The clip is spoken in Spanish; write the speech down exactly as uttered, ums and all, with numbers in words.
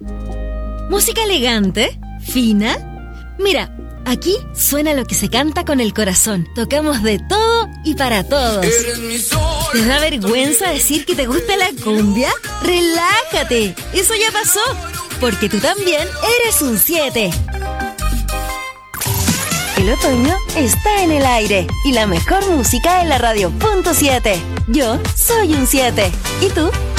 ¿Música elegante? ¿Fina? Mira, aquí suena lo que se canta con el corazón. Tocamos de todo y para todos. ¿Te da vergüenza decir que te gusta la cumbia? ¡Relájate! Eso ya pasó, porque tú también eres un siete. El otoño está en el aire y la mejor música en la radio punto siete. Yo soy un siete. ¿Y tú?